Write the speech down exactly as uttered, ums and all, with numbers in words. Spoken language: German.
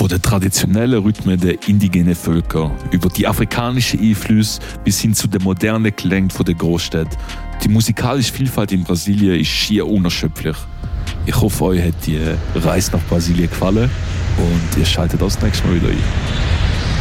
Von den traditionellen Rhythmen der indigenen Völker über die afrikanischen Einflüsse bis hin zu den modernen Klängen der Großstädte. Die musikalische Vielfalt in Brasilien ist schier unerschöpflich. Ich hoffe, euch hat die Reise nach Brasilien gefallen und ihr schaltet auch das nächste Mal wieder ein.